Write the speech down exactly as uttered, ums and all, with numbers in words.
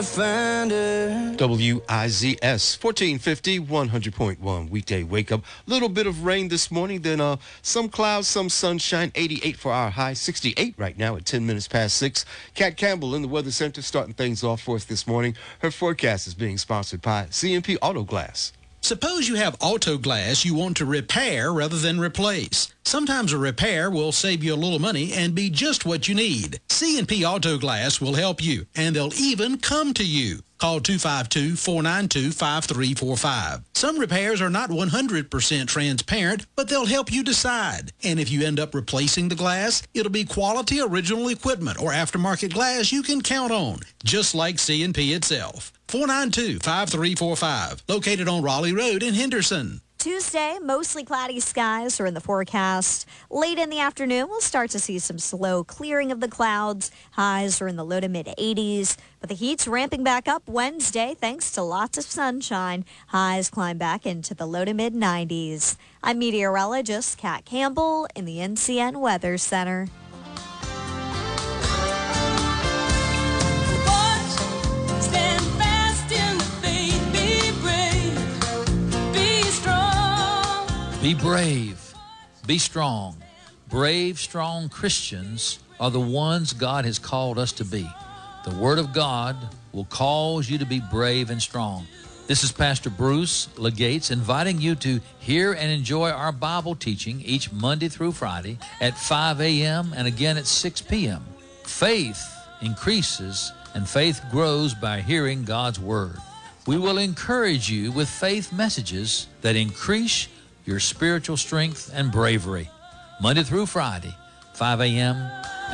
Find it. W I Z S fourteen fifty, one hundred point one weekday wake up. Little bit of rain this morning, then uh some clouds, some sunshine. eighty-eight for our high, sixty-eight right now at ten minutes past six. Kat Campbell in the Weather Center starting things off for us this morning. Her forecast is being sponsored by C and P Auto Glass. Suppose you have auto glass you want to repair rather than replace. Sometimes a repair will save you a little money and be just what you need. C and P Auto Glass will help you, and they'll even come to you. Call two five two, four nine two, five three four five. Some repairs are not one hundred percent transparent, but they'll help you decide. And if you end up replacing the glass, it'll be quality original equipment or aftermarket glass you can count on, just like C and P itself. four nine two, five three four five, located on Raleigh Road in Henderson. Tuesday, mostly cloudy skies are in the forecast. Late in the afternoon, we'll start to see some slow clearing of the clouds. Highs are in the low to mid eighties, but the heat's ramping back up Wednesday thanks to lots of sunshine. Highs climb back into the low to mid nineties. I'm meteorologist Kat Campbell in the N C N Weather Center. Be brave. Be strong. Brave, strong Christians are the ones God has called us to be. The Word of God will cause you to be brave and strong. This is Pastor Bruce Legates inviting you to hear and enjoy our Bible teaching each Monday through Friday at five a.m. and again at six p.m. Faith increases and faith grows by hearing God's Word. We will encourage you with faith messages that increase your spiritual strength and bravery. Monday through Friday, five a.m.